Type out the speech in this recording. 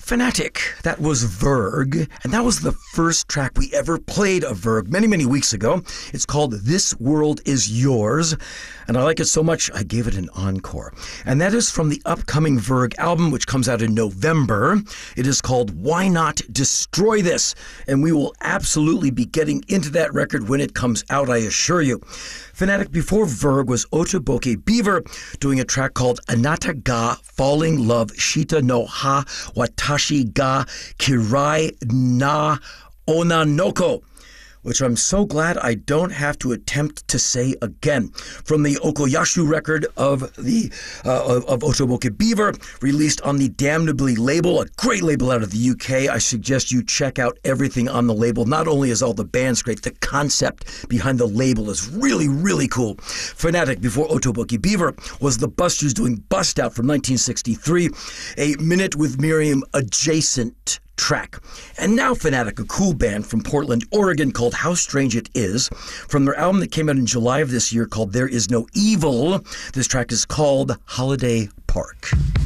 Fanatic, that was Verg, and that was the first track we ever played of Verg many, many weeks ago. It's called This World Is Yours, and I like it so much I gave it an encore. And that is from the upcoming Verg album, which comes out in November. It is called Why Not Destroy This, and we will absolutely be getting into that record when it comes out, I assure you. Fanatic before Verg was Otoboke Beaver doing a track called Anata ga Falling Love Shita no Ha Watashi ga Kirai na Onanoko, which I'm so glad I don't have to attempt to say again. From the Okoyashu record of Otoboke Beaver, released on the Damnably label, a great label out of the UK. I suggest you check out everything on the label. Not only is all the bands great, the concept behind the label is really, really cool. Fanatic before Otoboke Beaver was the Busters doing Bust Out from 1963, a Minute with Miriam adjacent track. And now Fanatic, a cool band from Portland, Oregon called How Strange It Is, from their album that came out in July of this year called There Is No Evil. This track is called Holiday Park.